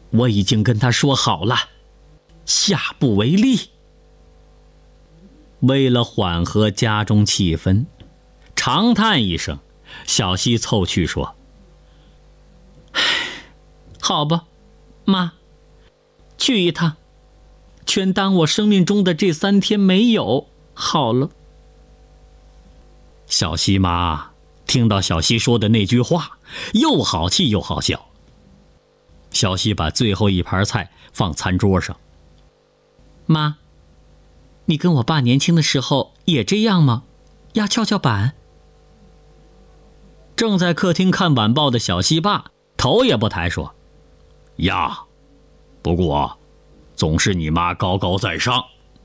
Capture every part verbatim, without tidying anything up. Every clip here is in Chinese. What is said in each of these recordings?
我已经跟他说好了，下不为例。为了缓和家中气氛，长叹一声，小希凑趣说：唉，好吧，妈，去一趟，全当我生命中的这三天没有好了。小希妈听到小希说的那句话，又好气又好笑。小希把最后一盘菜放餐桌上。妈，你跟我爸年轻的时候也这样吗？压跷跷板？正在客厅看晚报的小希爸头也不抬说：呀，不过总是你妈高高在上。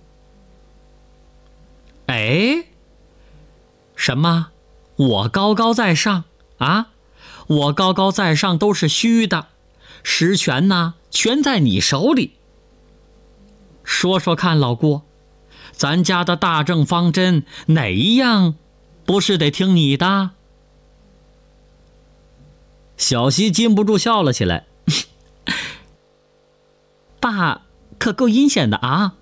哎，什么？我高高在上啊？我高高在上都是虚的，实权呢，全在你手里。说说看，老郭，咱家的大政方针哪一样不是得听你的？小希禁不住笑了起来。爸可够阴险的啊！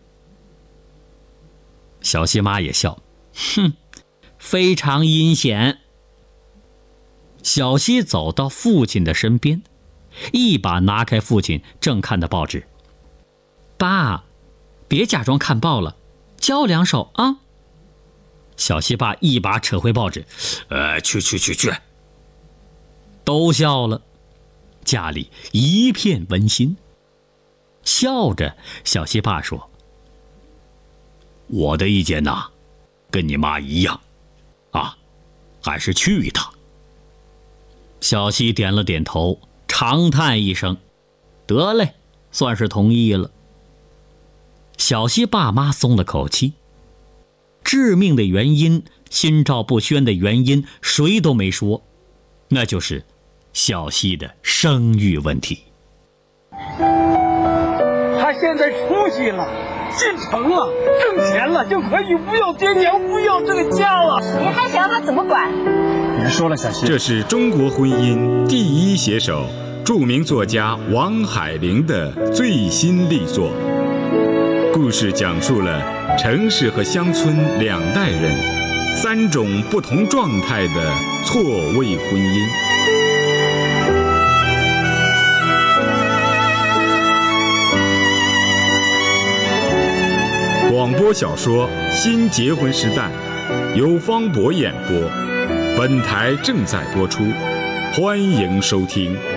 小希妈也笑，哼，非常阴险。小希走到父亲的身边，一把拿开父亲正看的报纸。爸，别假装看报了，教我两手啊！小希爸一把扯回报纸，呃，去去去去。都笑了，家里一片温馨。笑着，小希爸说：我的意见呐，跟你妈一样啊，还是去一趟。小希点了点头，长叹一声，得嘞，算是同意了。小希爸妈松了口气。致命的原因，心照不宣的原因，谁都没说，那就是小希的生育问题。 他现在出息了，进城了，挣钱了，就可以不要爹娘，不要这个家了。 你还想让他怎么管？ 别说了，小希。 这是中国婚姻第一写手、著名作家王海玲的最新力作。故事讲述了城市和乡村两代人三种不同状态的错位婚姻。广播小说《新结婚时代》由方博演播，本台正在播出，欢迎收听。